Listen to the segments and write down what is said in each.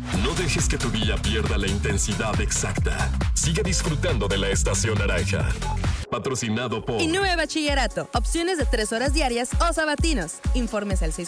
No dejes que tu día pierda la intensidad exacta. Sigue disfrutando de la estación naranja. Patrocinado por INUE Bachillerato. Opciones de 3 horas diarias o sabatinos. Informes al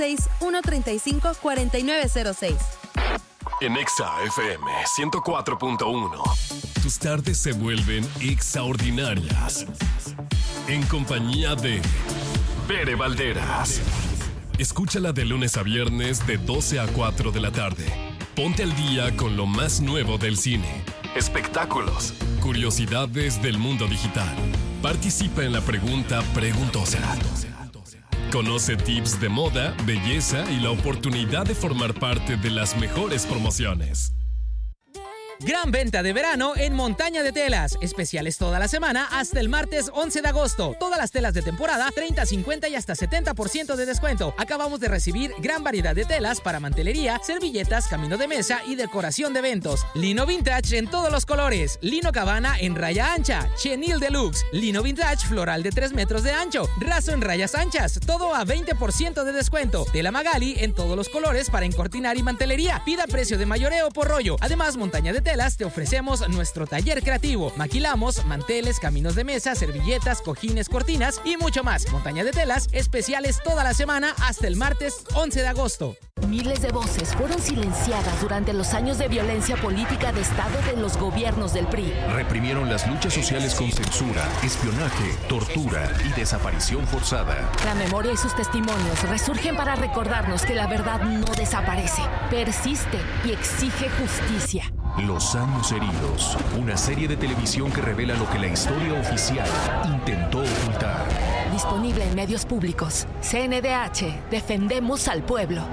646-135-4906. En Exa FM 104.1. Tus tardes se vuelven extraordinarias. En compañía de Bere Valderas. Escúchala de lunes a viernes de 12 a 4 de la tarde. Ponte al día con lo más nuevo del cine, espectáculos, curiosidades del mundo digital. Participa en la pregunta preguntosa. Conoce tips de moda, belleza y la oportunidad de formar parte de las mejores promociones. Gran venta de verano en Montaña de Telas. Especiales toda la semana hasta el martes 11 de agosto. Todas las telas de temporada, 30, 50 y hasta 70% de descuento. Acabamos de recibir gran variedad de telas para mantelería, servilletas, camino de mesa y decoración de eventos. Lino vintage en todos los colores. Lino cabana en raya ancha. Chenil deluxe. Lino vintage floral de 3 metros de ancho. Raso en rayas anchas. Todo a 20% de descuento. Tela Magali en todos los colores para encortinar y mantelería. Pida precio de mayoreo por rollo. Además, Montaña de Telas te ofrecemos nuestro taller creativo. Maquilamos manteles, caminos de mesa, servilletas, cojines, cortinas y mucho más. Montaña de Telas, especiales toda la semana hasta el martes 11 de agosto. Miles de voces fueron silenciadas durante los años de violencia política de Estado de los gobiernos del PRI. Reprimieron las luchas sociales con censura, espionaje, tortura y desaparición forzada. La memoria y sus testimonios resurgen para recordarnos que la verdad no desaparece, persiste y exige justicia. Los años heridos, una serie de televisión que revela lo que la historia oficial intentó ocultar. Disponible en medios públicos. CNDH, defendemos al pueblo.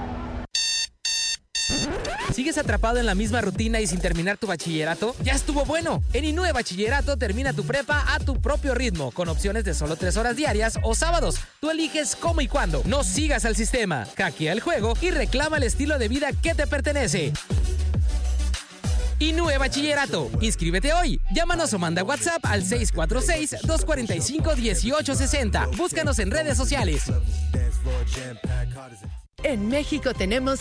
¿Sigues atrapado en la misma rutina y sin terminar tu bachillerato? ¡Ya estuvo bueno! En INUE Bachillerato termina tu prepa a tu propio ritmo, con opciones de solo 3 horas diarias o sábados. Tú eliges cómo y cuándo. No sigas al sistema. Hackea el juego y reclama el estilo de vida que te pertenece. INUE Bachillerato. Inscríbete hoy. Llámanos o manda WhatsApp al 646-245-1860. Búscanos en redes sociales. En México tenemos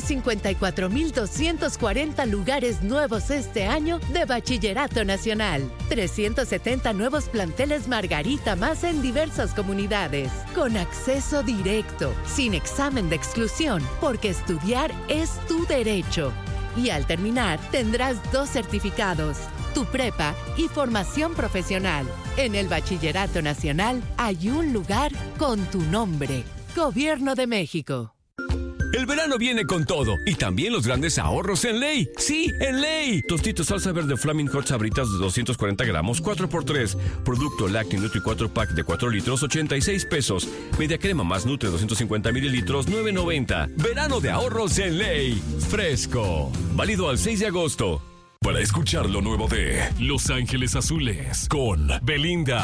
154,240 lugares nuevos este año de Bachillerato Nacional. 370 nuevos planteles Margarita más en diversas comunidades. Con acceso directo, sin examen de exclusión, porque estudiar es tu derecho. Y al terminar, tendrás 2 certificados, tu prepa y formación profesional. En el Bachillerato Nacional hay un lugar con tu nombre. Gobierno de México. El verano viene con todo y también los grandes ahorros en Ley. ¡Sí, en Ley! Tostitos salsa verde Flaming Hot Sabritas de 240 gramos, 4x3. Producto Lácteo Nutri 4 pack de 4 litros, 86 pesos. Media crema más Nutre 250 mililitros, 9.90. Verano de ahorros en Ley. Fresco. Válido al 6 de agosto. Para escuchar lo nuevo de Los Ángeles Azules con Belinda.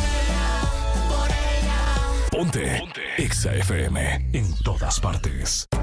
Ponte Exa FM en todas partes.